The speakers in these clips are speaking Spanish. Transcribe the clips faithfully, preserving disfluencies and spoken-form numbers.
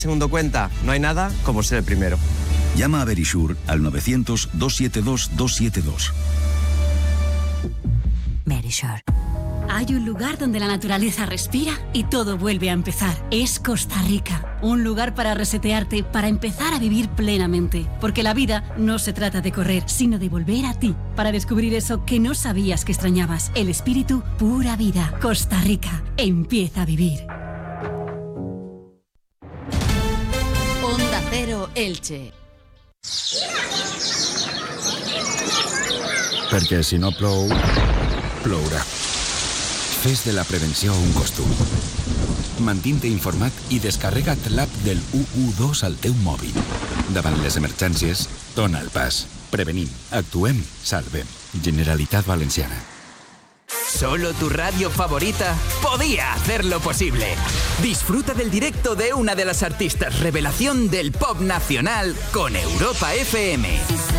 Segundo cuenta, no hay nada como ser el primero. Llama a Verisure al novecientos, doscientos setenta y dos, doscientos setenta y dos. Verisure. Hay un lugar donde la naturaleza respira y todo vuelve a empezar. Es Costa Rica. Un lugar para resetearte, para empezar a vivir plenamente. Porque la vida no se trata de correr, sino de volver a ti. Para descubrir eso que no sabías que extrañabas. El espíritu pura vida. Costa Rica. Empieza a vivir. Onda Cero Elche. Perquè si no plou, plourà. Fes de la prevenció un costum. Mantint-te informat i descarrega't l'app del u u dos al teu mòbil. Davant les emergències, dona el pas. Prevenim, actuem, salvem. Generalitat Valenciana. Solo tu radio favorita podía hacerlo posible. Disfruta del directo de una de las artistas revelación del pop nacional con Europa F M.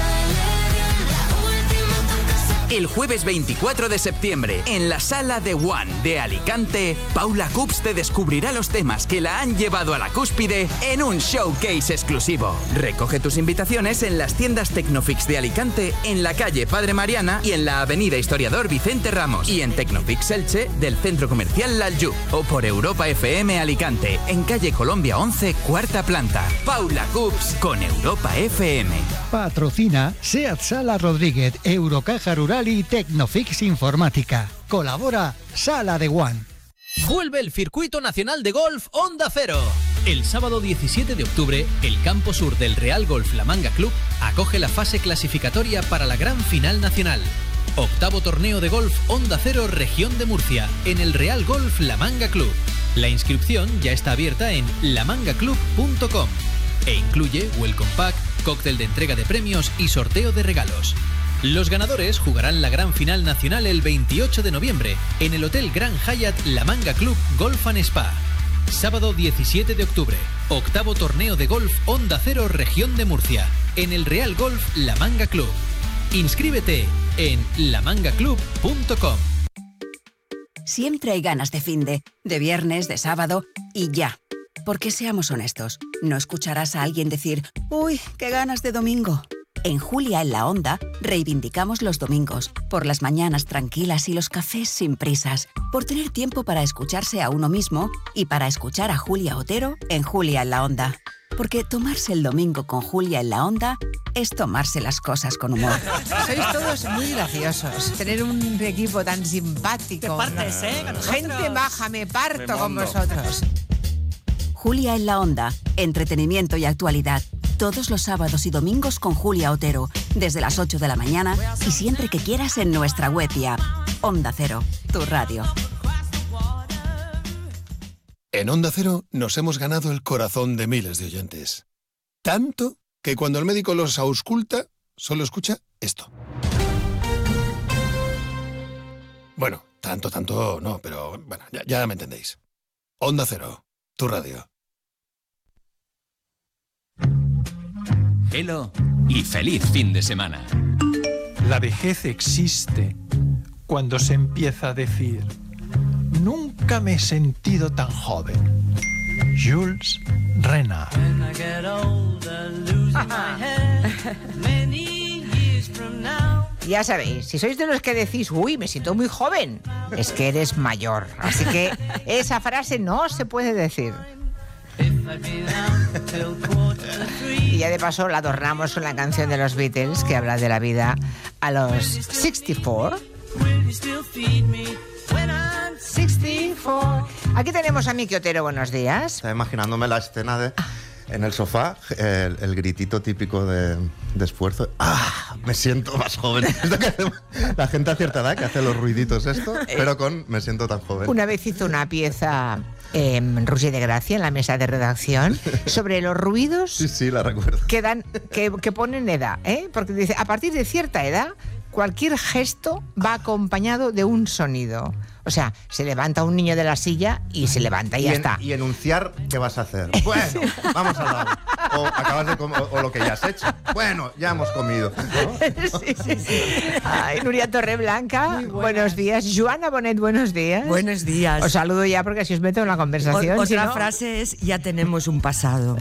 El jueves veinticuatro de septiembre, en la Sala de One de Alicante, Paula Cups te descubrirá los temas que la han llevado a la cúspide en un showcase exclusivo. Recoge tus invitaciones en las tiendas Tecnofix de Alicante, en la calle Padre Mariana y en la avenida Historiador Vicente Ramos, y en Tecnofix Elche del Centro Comercial Laljú, o por Europa F M Alicante, en calle Colombia once, cuarta planta. Paula Cups con Europa F M. Patrocina SEAT Sala Rodríguez, Eurocaja Rural y Tecnofix Informática. Colabora Sala de One. Vuelve el Circuito Nacional de Golf Onda Cero. El sábado diecisiete de octubre, el campo sur del Real Golf La Manga Club acoge la fase clasificatoria para la gran final nacional. Octavo torneo de golf Onda Cero Región de Murcia, en el Real Golf La Manga Club. La inscripción ya está abierta en la manga club punto com e incluye Welcome Pack, cóctel de entrega de premios y sorteo de regalos. Los ganadores jugarán la gran final nacional el veintiocho de noviembre en el Hotel Grand Hyatt La Manga Club Golf and Spa. Sábado diecisiete de octubre, octavo torneo de golf Onda Cero Región de Murcia, en el Real Golf La Manga Club. Inscríbete en la manga club punto com. Siempre hay ganas de finde, de viernes, de sábado y ya. Porque seamos honestos, no escucharás a alguien decir «Uy, qué ganas de domingo». En Julia en la Onda reivindicamos los domingos, por las mañanas tranquilas y los cafés sin prisas, por tener tiempo para escucharse a uno mismo y para escuchar a Julia Otero en Julia en la Onda. Porque tomarse el domingo con Julia en la Onda es tomarse las cosas con humor. Sois todos muy graciosos. Tener un equipo tan simpático. Te partes, ¿no? ¿eh? Con Gente baja, me parto me con vosotros. Julia en la Onda, entretenimiento y actualidad. Todos los sábados y domingos con Julia Otero, desde las ocho de la mañana y siempre que quieras en nuestra web y app. Onda Cero, tu radio. En Onda Cero nos hemos ganado el corazón de miles de oyentes. Tanto que cuando el médico los ausculta, solo escucha esto. Bueno, tanto, tanto no, pero bueno, ya, ya me entendéis. Onda Cero, tu radio. Hello y feliz fin de semana. La vejez existe cuando se empieza a decir «Nunca me he sentido tan joven». Jules Renard. Ya sabéis, si sois de los que decís «Uy, me siento muy joven», es que eres mayor. Así que esa frase no se puede decir. Y ya de paso la adornamos con la canción de los Beatles que habla de la vida a los sesenta y cuatro. sesenta y cuatro. Aquí tenemos a Miki Otero, buenos días. Estaba imaginándome la escena de en el sofá, el, el gritito típico de, de esfuerzo. ¡Ah! Me siento más joven. Esto que hace la gente a cierta edad que hace los ruiditos esto, pero con me siento tan joven. Una vez hizo una pieza eh, Roger de Gracia en la mesa de redacción sobre los ruidos. Sí, sí, la recuerdo. Que, dan, que, que ponen edad, ¿eh? Porque dice, a partir de cierta edad, cualquier gesto va acompañado de un sonido. O sea, se levanta un niño de la silla y se levanta y, y ya en, está. Y enunciar qué vas a hacer. Bueno, vamos a hablar. O acabas de comer, o, o lo que ya has hecho. Bueno, ya hemos comido, ¿no? Sí, sí, sí. Ay, Nuria Torreblanca, buenos días. Joana Bonet, buenos días. Buenos días. Os saludo ya porque así os meto en la conversación. O, otra si no... frase es, ya tenemos un pasado.